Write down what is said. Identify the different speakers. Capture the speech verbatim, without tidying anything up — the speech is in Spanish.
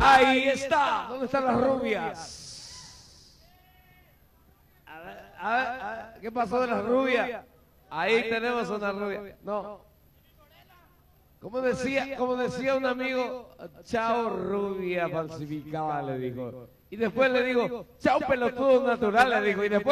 Speaker 1: Ahí está. ¿Dónde están las rubias? A ver, a ver, a ver, ¿qué pasó de las rubias? Ahí tenemos una rubia. No. Como decía, como decía un amigo, chao rubia falsificada, le dijo. Y después le digo, chao pelotudo natural, le dijo. Y después